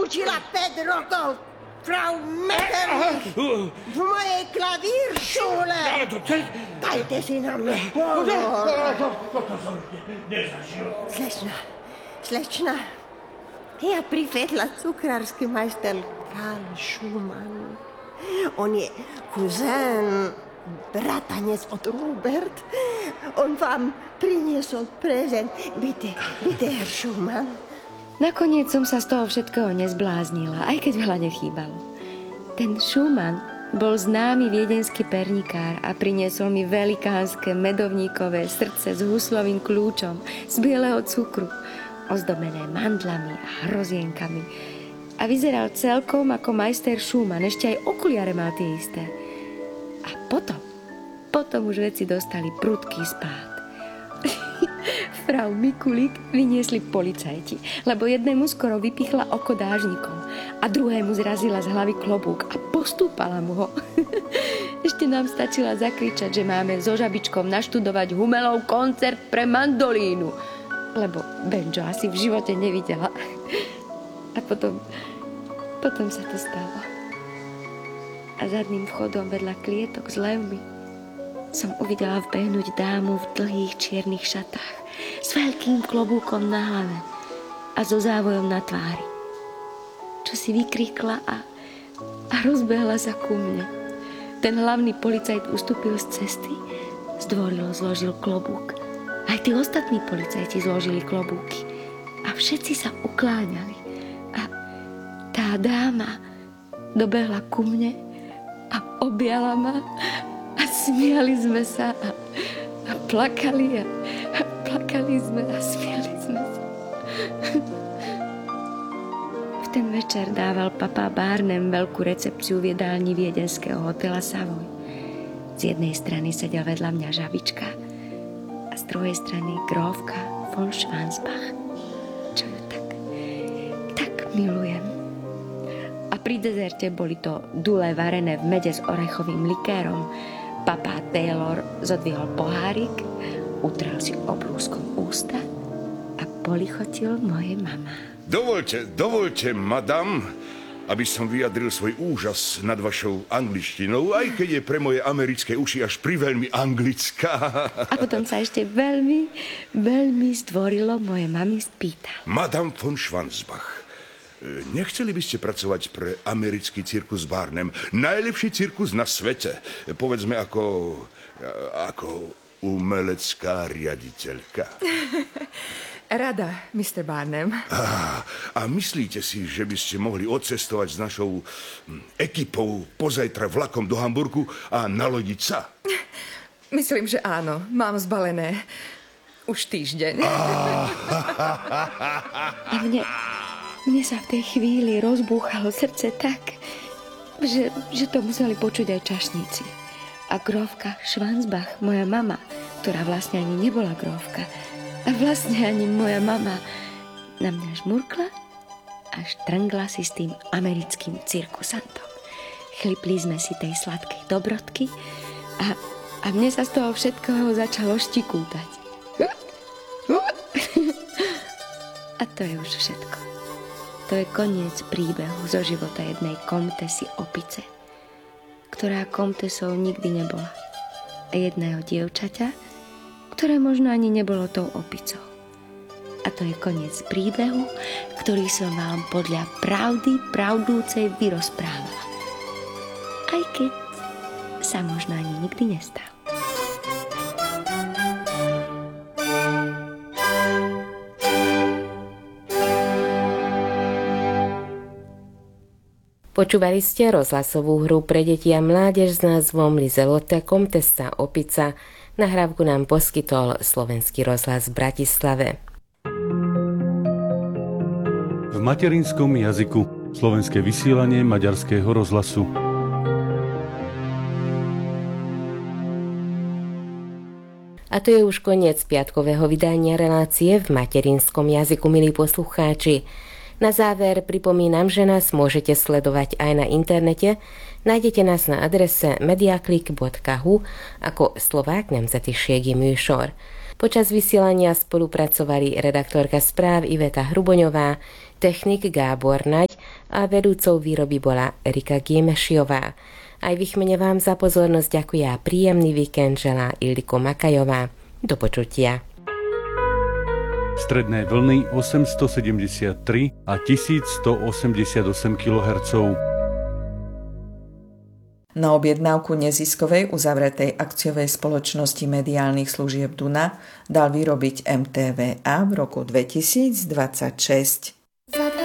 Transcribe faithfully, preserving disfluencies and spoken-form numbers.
učila päť rokov. Frau Metternich, v mojej klavíršule. Dajte si na mňa pozor. Slečna, slečna, ja privedla cukrársky majster Karl Schumann. On je kuzén, bratanec od Robert. On vám priniesol prezent. Bitte, bitte, Herr Schumann. Nakoniec som sa z toho všetkého nezbláznila, aj keď veľa nechýbalo. Ten Schumann bol známy viedenský pernikár a priniesol mi velikánske medovníkové srdce s huslovým kľúčom z bieleho cukru, ozdobené mandlami a hrozienkami. A vyzeral celkom ako majster Schumann, ešte aj okuliare mal tie isté. A potom, potom už veci dostali prudký spád. Frau Mikulík vyniesli policajti, lebo jednému skoro vypichla oko dážnikom a druhému zrazila z hlavy klobúk a postúpala mu ho. Ešte nám stačila zakričať, že máme so žabičkom naštudovať Humelov koncert pre mandolínu, lebo banjo asi v živote nevidela. A potom, potom sa to stalo. A zadným vchodom vedľa klietok s levmi som uvidela vbehnúť dámu v dlhých čiernych šatách s veľkým klobúkom na hlave a so závojom na tvári, čo si vykríkla a, a rozbehla sa ku mne. Ten hlavný policajt ustúpil z cesty, zdvorilo zložil klobúk. Aj tí ostatní policajti zložili klobúky a všetci sa ukláňali. A tá dáma dobehla ku mne a objala ma a smiali sme sa a, a plakali a, a plakali sme a smiali sme sa. V ten večer dával papa Barnum veľkú recepciu v jedálni viedenského hotela Savoy. Z jednej strany sedel vedľa mňa žabička a z druhej strany grófka von Schwansbach, čo ju tak, tak milujem. A pri dezerte boli to dule varené v mede s orechovým likérom. Papa Taylor zodvihol pohárik, utrel si obrúskom ústa a polichotil moje mama. Dovolte, dovolte, madam, aby som vyjadril svoj úžas nad vašou angličtinou, aj keď je pre moje americké uši až priveľmi anglická. A potom sa ešte veľmi, veľmi zdvorilo moje mami spýtal. Madame von Schwansbach, nechceli by ste pracovať pre americký cirkus Barnum? Najlepší cirkus na svete. Povedzme ako, ako umelecká riaditeľka. Rada, mister Barnum. A, a myslíte si, že by ste mohli odcestovať s našou ekipou pozajtra vlakom do Hamburgu a nalodiť sa? Myslím, že áno. Mám zbalené už týždeň. A mne... Mne sa v tej chvíli rozbúchalo srdce tak, že, že to museli počuť aj čašníci. A grófka Schwansbach, moja mama, ktorá vlastne ani nebola grófka, a vlastne ani moja mama, na mňa žmurkla a štrngla si s tým americkým cirkusantom. Chlipli sme si tej sladkej dobrodky a, a mne sa z toho všetkoho začalo štikútať. A to je už všetko. To je koniec príbehu zo života jednej komtesy opice, ktorá komtesou nikdy nebola. A jedného dievčaťa, ktoré možno ani nebolo tou opicou. A to je koniec príbehu, ktorý som vám podľa pravdy pravdúcej vyrozprávala. Aj keď sa možno ani nikdy nestal. Počúvali ste rozhlasovú hru pre deti a mládež s názvom Lizelota komtesa opica. Nahrávku nám poskytol Slovenský rozhlas v Bratislave. V materinskom jazyku slovenské vysielanie Maďarského rozhlasu. A to je už koniec piatkového vydania relácie v materinskom jazyku, milí poslucháči. Na záver pripomínam, že nás môžete sledovať aj na internete. Nájdete nás na adrese mediaklik bodka hu ako Slovák nemzetiségi műsor. Počas vysielania spolupracovali redaktorka správ Iveta Hruboňová, technik Gábor Naď a vedúcou výroby bola Erika Giemešiová. Aj v ich mene vám za pozornosť ďakuje a príjemný víkend želá Ildiko Makajová. Do počutia. Stredné vlny osemstosedemdesiattri a tisícstoosemdesiatosem kilohertzov. Na objednávku neziskovej uzavretej akciovej spoločnosti mediálnych služieb Duna dal vyrobiť em té vé á v roku dvetisícdvadsaťšesť.